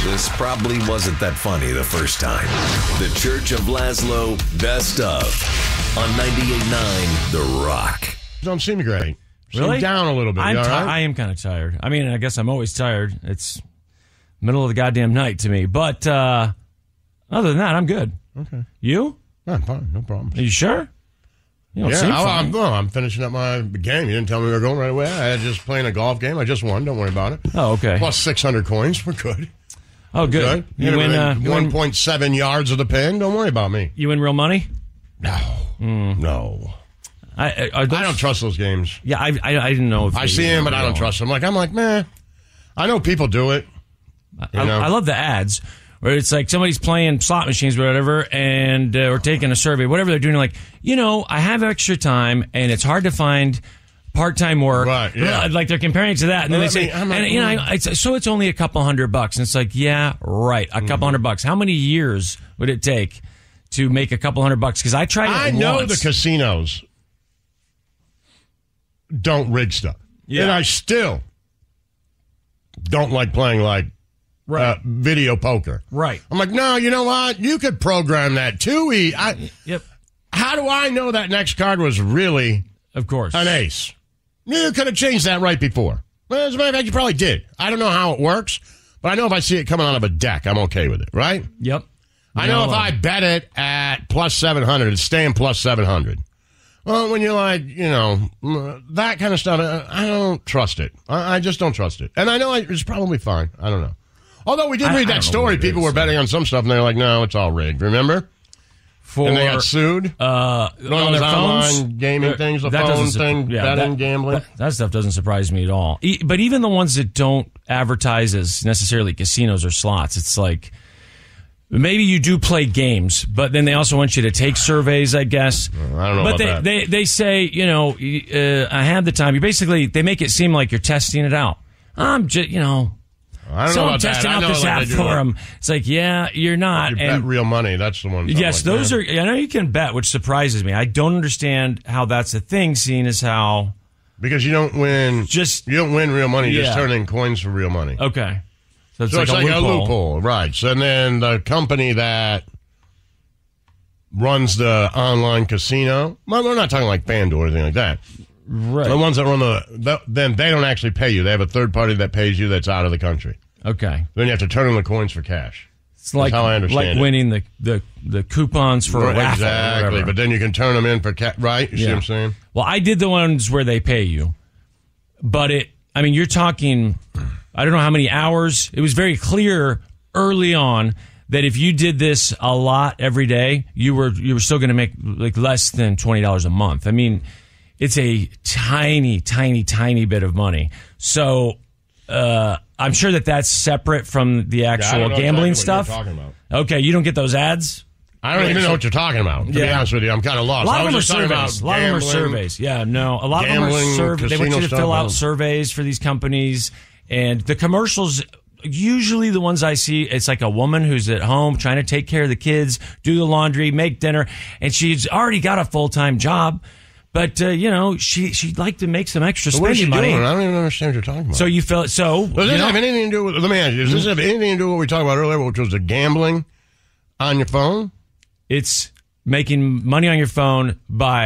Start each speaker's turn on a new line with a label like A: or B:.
A: This probably wasn't that funny the first time. The Church of Laszlo Best Of on 98.9 The Rock.
B: Don't seem great.
C: Really?
B: Seem down a little bit.
C: I am kind of tired. I mean, I guess I'm always tired. It's middle of the goddamn night to me. But other than that, I'm good.
B: Okay.
C: You?
B: I'm fine. No problem.
C: Are you sure? You don't seem fine.
B: I'm finishing up my game. You didn't tell me we were going right away. I was just playing a golf game. I just won. Don't worry about it.
C: Oh, okay.
B: Plus 600 coins. We're good.
C: Oh, good.
B: You win 1.7 yards of the pin. Don't worry about me.
C: You win real money?
B: No. No.
C: I
B: don't trust those games.
C: Yeah, I didn't know. If
B: I see him, but I don't trust him. I'm like, man. I know people do it.
C: I love the ads where it's like somebody's playing slot machines or whatever, and or taking a survey, whatever they're doing. Like, I have extra time, and it's hard to find part-time work.
B: Right, yeah.
C: Like they're comparing it to that, and then they say, so it's only a couple $100. And it's like, yeah, right, a couple $100. How many years would it take to make a couple $100? Because I tried it
B: I know
C: once.
B: the casinos don't rig stuff. Yeah. And I still don't like playing video poker.
C: Right.
B: I'm like, no, you know what? You could program that too.
C: Yep.
B: How do I know that next card was really
C: of course
B: an ace? You could have changed that right before. Well, as a matter of fact, you probably did. I don't know how it works, but I know if I see it coming out of a deck, I'm okay with it, right?
C: Yep.
B: I know if I bet it at plus 700, it's staying plus 700. Well, when you're like, that kind of stuff, I don't trust it. I just don't trust it. And I know it's probably fine. I don't know. Although we did read that story. People were betting on some stuff, and they're like, no, it's all rigged. Remember? And they got sued?
C: On
B: those
C: their phones?
B: online gaming things, the phone thing, betting, gambling.
C: That stuff doesn't surprise me at all. But even the ones that don't advertise as necessarily casinos or slots, it's like, maybe you do play games, but then they also want you to take surveys, I guess.
B: I don't know
C: but
B: about that.
C: They say, I have the time. They make it seem like you're testing it out. I'm just,
B: I don't know about
C: testing
B: that.
C: out this app for them. It's like, yeah, you're not.
B: You bet real money. That's the one.
C: Yes,
B: like,
C: those are. I know you can bet, which surprises me. I don't understand how that's a thing, seeing as how
B: because you don't win. You don't win real money. You just turn in coins for real money.
C: Okay, so it's
B: like a loophole, right? So then the company that runs the online casino. Well, we're not talking like FanDuel or anything like that.
C: Right.
B: The ones that run then they don't actually pay you. They have a third party that pays you that's out of the country.
C: Okay.
B: Then you have to turn in the coins for cash.
C: It's like
B: how I understand
C: winning the coupons for a raffle.
B: Exactly, but then you can turn them in for cash. Right? You see what I'm saying?
C: Well, I did the ones where they pay you, but you're talking. I don't know how many hours. It was very clear early on that if you did this a lot every day, you were still going to make like less than $20 a month. I mean. It's a tiny, tiny, tiny bit of money. So I'm sure that's separate from the actual gambling stuff.
B: What you're talking about.
C: Okay, you don't get those ads?
B: I don't even know what you're talking about. To be honest with you, I'm kind of lost.
C: A lot of them are surveys. A lot of them are surveys. Yeah, no. A lot of them are surveys. They want you to fill out surveys for these companies. And the commercials, usually the ones I see, it's like a woman who's at home trying to take care of the kids, do the laundry, make dinner, and she's already got a full-time job. But, she'd like to make some extra spending money.
B: Doing? I don't even understand what you're talking about.
C: So you feel it. Does
B: this have anything to do with, let me ask you, does this have anything to do with what we talked about earlier, which was the gambling on your phone?
C: It's making money on your phone by